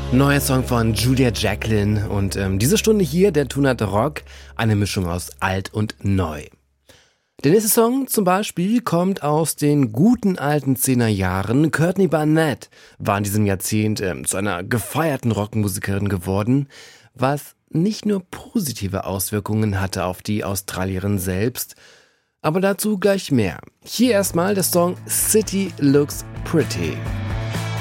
Neuer Song von Julia Jacqueline und diese Stunde hier, der Tunat Rock, eine Mischung aus alt und neu. Der nächste Song zum Beispiel kommt aus den guten alten 10er Jahren. Courtney Barnett war in diesem Jahrzehnt zu einer gefeierten Rockmusikerin geworden, was nicht nur positive Auswirkungen hatte auf die Australierin selbst, aber dazu gleich mehr. Hier erstmal der Song City Looks Pretty.